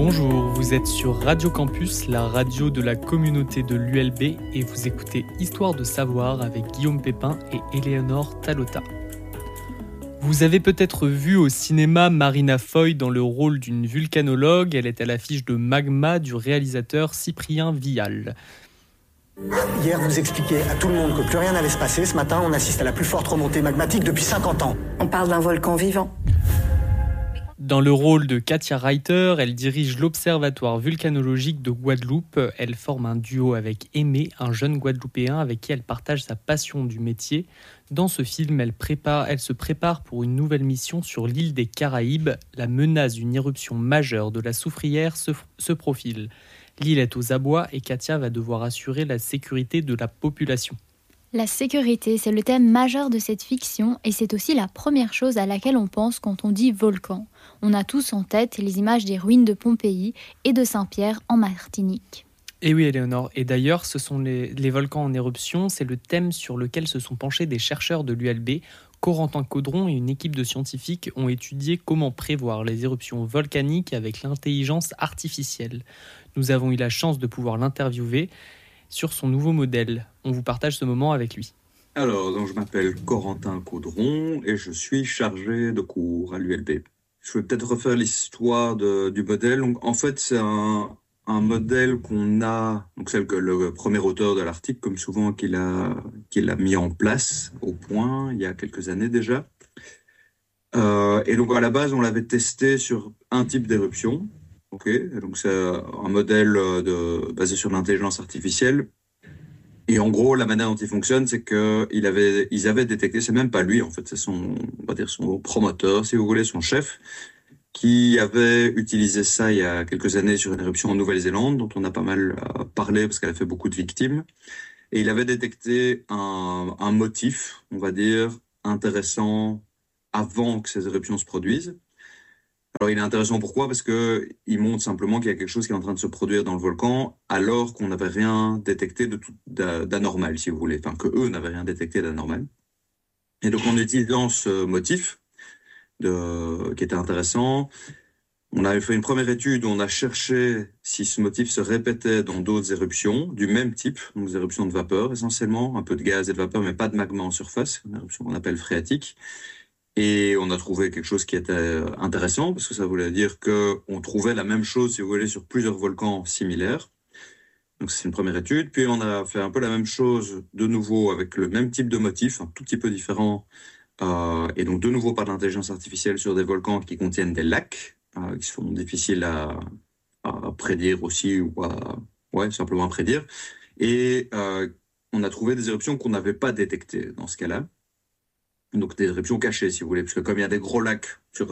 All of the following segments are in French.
Bonjour, vous êtes sur Radio Campus, la radio de la communauté de l'ULB et vous écoutez Histoire de savoir avec Guillaume Pépin et Éléonore Talota. Vous avez peut-être vu au cinéma Marina Foy dans le rôle d'une vulcanologue. Elle est à l'affiche de Magma du réalisateur Cyprien Vial. Hier, vous expliquiez à tout le monde que plus rien n'allait se passer. Ce matin, on assiste à la plus forte remontée magmatique depuis 50 ans. On parle d'un volcan vivant. Dans le rôle de Katia Reiter, elle dirige l'Observatoire vulcanologique de Guadeloupe. Elle forme un duo avec Aimé, un jeune Guadeloupéen avec qui elle partage sa passion du métier. Dans ce film, elle se prépare pour une nouvelle mission sur l'île des Caraïbes. La menace d'une éruption majeure de la soufrière se profile. L'île est aux abois et Katia va devoir assurer la sécurité de la population. La sécurité, c'est le thème majeur de cette fiction et c'est aussi la première chose à laquelle on pense quand on dit volcan. On a tous en tête les images des ruines de Pompéi et de Saint-Pierre en Martinique. Et oui, Éléonore. Et d'ailleurs, ce sont les volcans en éruption. C'est le thème sur lequel se sont penchés des chercheurs de l'ULB. Corentin Caudron et une équipe de scientifiques ont étudié comment prévoir les éruptions volcaniques avec l'intelligence artificielle. Nous avons eu la chance de pouvoir l'interviewer sur son nouveau modèle. On vous partage ce moment avec lui. Alors, donc, je m'appelle Corentin Caudron et je suis chargé de cours à l'ULB. Je vais peut-être refaire l'histoire du modèle. Donc, en fait, c'est un modèle qu'on a, donc celle que le premier auteur de l'article, comme souvent, qu'il a mis en place au point il y a quelques années déjà. Et donc, à la base, on l'avait testé sur un type d'éruption. Okay. Donc, c'est un modèle basé sur l'intelligence artificielle. Et en gros, la manière dont il fonctionne, c'est qu'ils avaient détecté, c'est même pas lui, en fait, c'est son promoteur, si vous voulez, son chef, qui avait utilisé ça il y a quelques années sur une éruption en Nouvelle-Zélande, dont on a pas mal parlé parce qu'elle a fait beaucoup de victimes. Et il avait détecté un motif, on va dire, intéressant avant que ces éruptions se produisent. Alors, il est intéressant pourquoi ? Parce qu'il montre simplement qu'il y a quelque chose qui est en train de se produire dans le volcan alors qu'on n'avait rien détecté d'anormal, si vous voulez. Enfin, qu'eux n'avaient rien détecté d'anormal. Et donc, en utilisant ce motif qui était intéressant, on avait fait une première étude où on a cherché si ce motif se répétait dans d'autres éruptions du même type, donc des éruptions de vapeur essentiellement, un peu de gaz et de vapeur, mais pas de magma en surface, une éruption qu'on appelle phréatique. Et on a trouvé quelque chose qui était intéressant, parce que ça voulait dire qu'on trouvait la même chose, si vous voulez, sur plusieurs volcans similaires. Donc c'est une première étude. Puis on a fait un peu la même chose de nouveau avec le même type de motif, un tout petit peu différent. Et donc de nouveau par l'intelligence artificielle sur des volcans qui contiennent des lacs, qui sont difficiles à prédire aussi, ou simplement à prédire. Et on a trouvé des éruptions qu'on n'avait pas détectées dans ce cas-là. Donc des éruptions cachées, si vous voulez, parce que comme il y a des gros lacs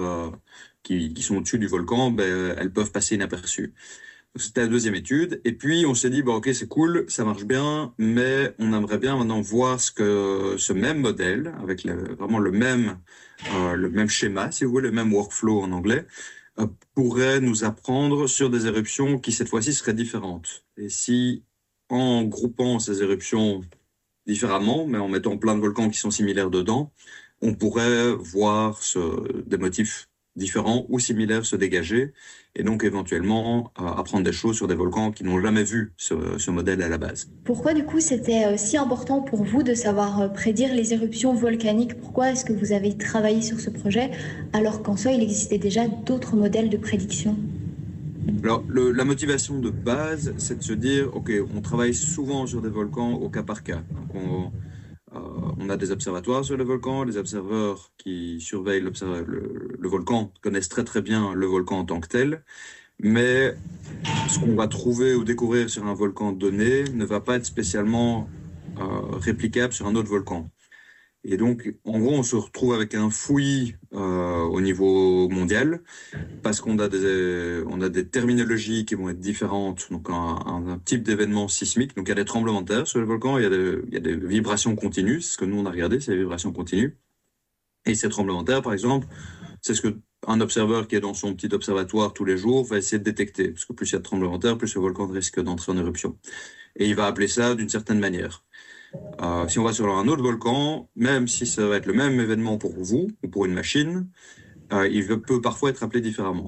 qui sont au-dessus du volcan, elles peuvent passer inaperçues. Donc, c'était la deuxième étude. Et puis on s'est dit, ok, c'est cool, ça marche bien, mais on aimerait bien maintenant voir ce que ce même modèle, avec vraiment le même schéma, si vous voulez, le même workflow en anglais, pourrait nous apprendre sur des éruptions qui cette fois-ci seraient différentes. Et si en groupant ces éruptions différemment, mais en mettant plein de volcans qui sont similaires dedans, on pourrait voir des motifs différents ou similaires se dégager, et donc éventuellement apprendre des choses sur des volcans qui n'ont jamais vu ce modèle à la base. Pourquoi du coup c'était si important pour vous de savoir prédire les éruptions volcaniques ? Pourquoi est-ce que vous avez travaillé sur ce projet alors qu'en soi il existait déjà d'autres modèles de prédiction ? Alors, la motivation de base, c'est de se dire, ok, on travaille souvent sur des volcans au cas par cas. Donc on a des observatoires sur les volcans, les observeurs qui surveillent le volcan connaissent très très bien le volcan en tant que tel, mais ce qu'on va trouver ou découvrir sur un volcan donné ne va pas être spécialement réplicable sur un autre volcan. Et donc, en gros, on se retrouve avec un fouillis au niveau mondial parce qu'on a des terminologies qui vont être différentes. Donc, un type d'événement sismique. Donc, il y a des tremblements de terre sur le volcan, il y a des vibrations continues. C'est ce que nous, on a regardé, c'est les vibrations continues. Et ces tremblements de terre, par exemple, c'est ce qu'un observeur qui est dans son petit observatoire tous les jours va essayer de détecter. Parce que plus il y a de tremblements de terre, plus le volcan risque d'entrer en éruption. Et il va appeler ça d'une certaine manière. Si on va sur un autre volcan, même si ça va être le même événement pour vous ou pour une machine, il peut parfois être appelé différemment.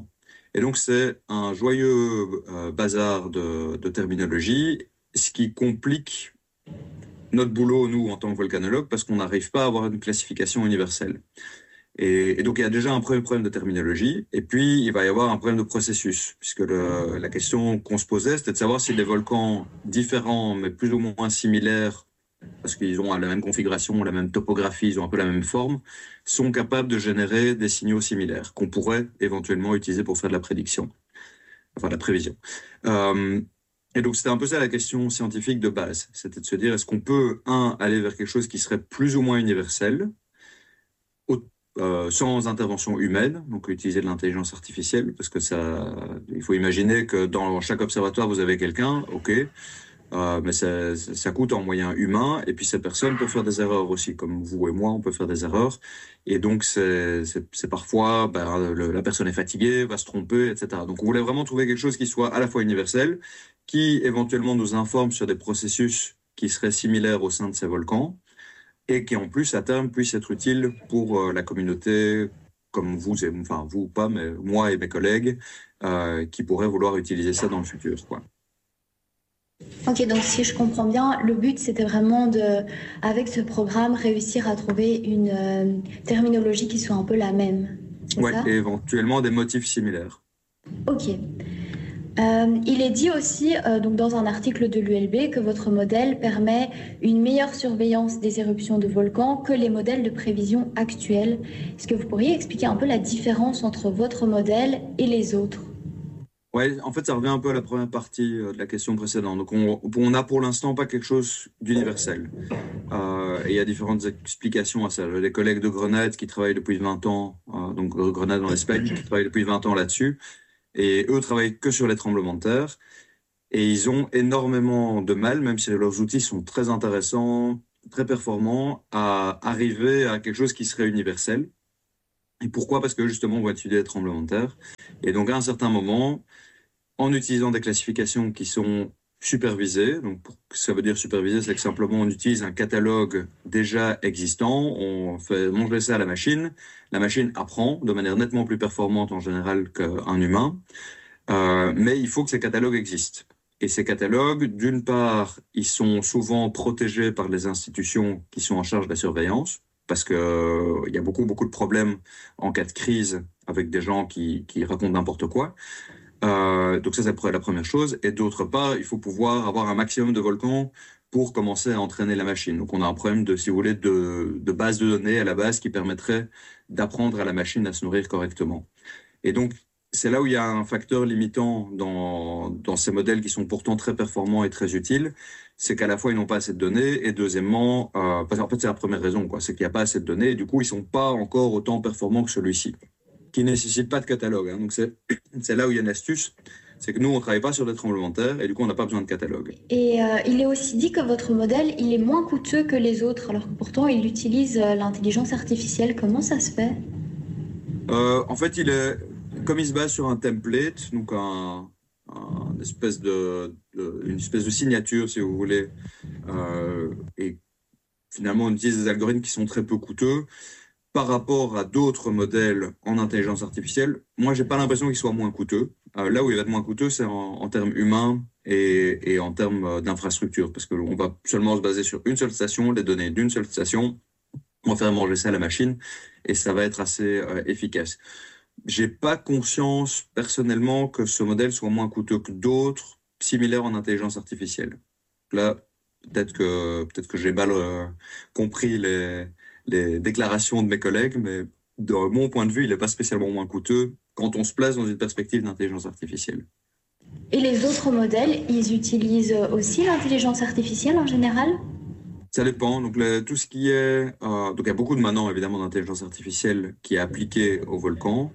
Et donc, c'est un joyeux bazar de terminologie, ce qui complique notre boulot, nous, en tant que volcanologues, parce qu'on n'arrive pas à avoir une classification universelle. Et donc, il y a déjà un premier problème de terminologie, et puis il va y avoir un problème de processus, puisque la question qu'on se posait, c'était de savoir si des volcans différents, mais plus ou moins similaires, parce qu'ils ont la même configuration, la même topographie, ils ont un peu la même forme, sont capables de générer des signaux similaires qu'on pourrait éventuellement utiliser pour faire de la prédiction, enfin de la prévision. Et donc, c'était un peu ça la question scientifique de base. C'était de se dire, est-ce qu'on peut, aller vers quelque chose qui serait plus ou moins universel, sans intervention humaine, donc utiliser de l'intelligence artificielle, parce que il faut imaginer que dans chaque observatoire, vous avez quelqu'un, ok, mais ça coûte en moyens humains, et puis ces personnes peuvent faire des erreurs aussi, comme vous et moi, on peut faire des erreurs, et donc c'est parfois, la personne est fatiguée, va se tromper, etc. Donc on voulait vraiment trouver quelque chose qui soit à la fois universel, qui éventuellement nous informe sur des processus qui seraient similaires au sein de ces volcans, et qui en plus à terme puisse être utile pour la communauté, comme vous, enfin vous pas, mais moi et mes collègues, qui pourraient vouloir utiliser ça dans le futur, quoi. Ok, donc si je comprends bien, le but c'était vraiment avec ce programme, réussir à trouver une terminologie qui soit un peu la même. Ouais, et éventuellement des motifs similaires. Ok. Il est dit aussi donc dans un article de l'ULB que votre modèle permet une meilleure surveillance des éruptions de volcans que les modèles de prévision actuels. Est-ce que vous pourriez expliquer un peu la différence entre votre modèle et les autres ? Ouais, en fait, ça revient un peu à la première partie de la question précédente. Donc, on n'a pour l'instant pas quelque chose d'universel. Et il y a différentes explications à ça. J'ai des collègues de Grenade qui travaillent depuis 20 ans, donc Grenade en Espagne, qui travaillent depuis 20 ans là-dessus. Et eux travaillent que sur les tremblements de terre. Et ils ont énormément de mal, même si leurs outils sont très intéressants, très performants, à arriver à quelque chose qui serait universel. Et pourquoi ? Parce que justement, on va étudier les tremblements de terre. Et donc, à un certain moment, en utilisant des classifications qui sont supervisées, donc ça veut dire supervisé, c'est que simplement on utilise un catalogue déjà existant, on fait manger ça à la machine apprend de manière nettement plus performante en général qu'un humain, mais il faut que ces catalogues existent. Et ces catalogues, d'une part, ils sont souvent protégés par les institutions qui sont en charge de la surveillance, parce que il y a beaucoup de problèmes en cas de crise avec des gens qui racontent n'importe quoi. Donc ça, c'est la première chose. Et d'autre part, il faut pouvoir avoir un maximum de volcans pour commencer à entraîner la machine. Donc on a un problème si vous voulez, de base de données à la base qui permettrait d'apprendre à la machine à se nourrir correctement. Et donc, c'est là où il y a un facteur limitant dans ces modèles qui sont pourtant très performants et très utiles, c'est qu'à la fois, ils n'ont pas assez de données, et deuxièmement, parce qu'en fait, c'est la première raison, quoi, c'est qu'il n'y a pas assez de données, et du coup, ils sont pas encore autant performants que celui-ci, qui nécessite pas de catalogue, hein. Donc, c'est là où il y a une astuce, c'est que nous, on travaille pas sur des tremblements de terre, et du coup, on n'a pas besoin de catalogue. Et il est aussi dit que votre modèle, il est moins coûteux que les autres, alors que pourtant, il utilise l'intelligence artificielle. Comment ça se fait ? En fait, comme il se base sur un template, donc une espèce de signature, si vous voulez, et finalement, on utilise des algorithmes qui sont très peu coûteux par rapport à d'autres modèles en intelligence artificielle. Moi, j'ai pas l'impression qu'ils soient moins coûteux. Là où il va être moins coûteux, c'est en termes humains et en termes d'infrastructure, parce qu'on va seulement se baser sur une seule station, les données d'une seule station, on va faire manger ça à la machine, et ça va être assez efficace. J'ai pas conscience personnellement que ce modèle soit moins coûteux que d'autres similaires en intelligence artificielle. Là, peut-être que j'ai mal compris les déclarations de mes collègues, mais de mon point de vue, il n'est pas spécialement moins coûteux quand on se place dans une perspective d'intelligence artificielle. Et les autres modèles, ils utilisent aussi l'intelligence artificielle en général ? Ça dépend. Donc, tout ce qui est... donc, il y a beaucoup de maintenant, évidemment, d'intelligence artificielle qui est appliquée au volcan.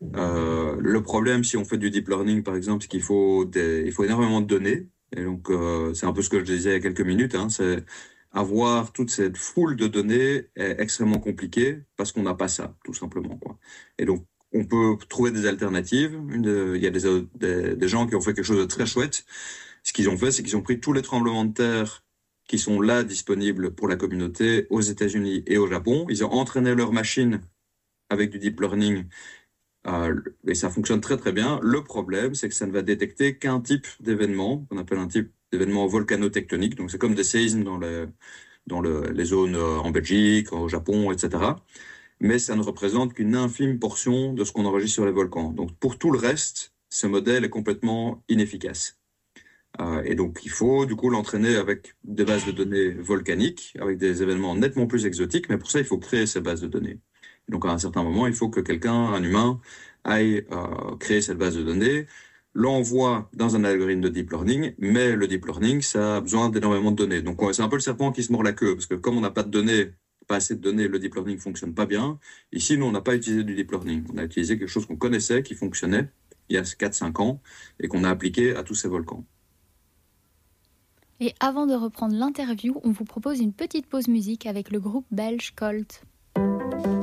Le problème, si on fait du deep learning, par exemple, c'est qu'il faut énormément de données. Et donc, c'est un peu ce que je disais il y a quelques minutes. Hein, c'est avoir toute cette foule de données est extrêmement compliqué parce qu'on n'a pas ça, tout simplement, quoi. Et donc, on peut trouver des alternatives. Il y a des gens qui ont fait quelque chose de très chouette. Ce qu'ils ont fait, c'est qu'ils ont pris tous les tremblements de terre qui sont là disponibles pour la communauté aux États-Unis et au Japon. Ils ont entraîné leur machine avec du deep learning Et ça fonctionne très très bien. Le problème, c'est que ça ne va détecter qu'un type d'événement, qu'on appelle un type d'événement volcanotectonique. Donc c'est comme des séismes les zones en Belgique, au Japon, etc. Mais ça ne représente qu'une infime portion de ce qu'on enregistre sur les volcans. Donc pour tout le reste, ce modèle est complètement inefficace. Et donc il faut du coup l'entraîner avec des bases de données volcaniques, avec des événements nettement plus exotiques, mais pour ça il faut créer ces bases de données. Et donc à un certain moment, il faut que quelqu'un, un humain, aille créer cette base de données, l'envoie dans un algorithme de deep learning, mais le deep learning, ça a besoin d'énormément de données. Donc c'est un peu le serpent qui se mord la queue, parce que comme on n'a pas de données, pas assez de données, le deep learning fonctionne pas bien. Ici, nous, on n'a pas utilisé du deep learning. On a utilisé quelque chose qu'on connaissait, qui fonctionnait il y a 4-5 ans, et qu'on a appliqué à tous ces volcans. Et avant de reprendre l'interview, on vous propose une petite pause musique avec le groupe belge Colt.